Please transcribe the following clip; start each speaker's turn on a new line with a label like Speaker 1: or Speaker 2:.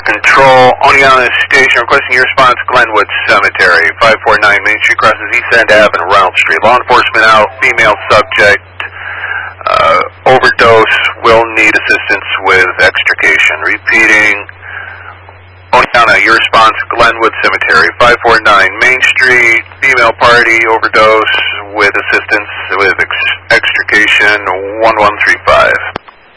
Speaker 1: Control, Oneonta Station, requesting your response, Glenwood Cemetery, 549 Main Street, crosses East End Ave and Reynolds Street. Law enforcement out, female subject, overdose, will need assistance with extrication. Repeating, Oneonta, your response, Glenwood Cemetery, 549 Main Street, female party, overdose, with assistance with extrication, 1135.